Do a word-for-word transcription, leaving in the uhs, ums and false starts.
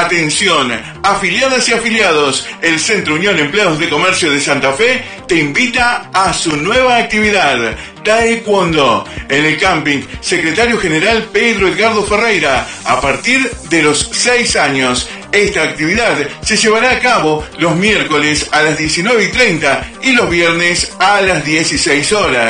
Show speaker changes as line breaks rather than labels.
Atención, afiliadas y afiliados, el Centro Unión Empleados de Comercio de Santa Fe te invita a su nueva actividad, Taekwondo, en el camping Secretario General Pedro Edgardo Ferreira, a partir de los seis años. Esta actividad se llevará a cabo los miércoles a las diecinueve y treinta y los viernes a las dieciséis horas.